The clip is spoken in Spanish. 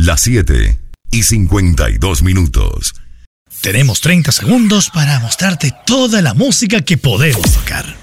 Las 7:52. Tenemos 30 segundos para mostrarte toda la música que podemos tocar.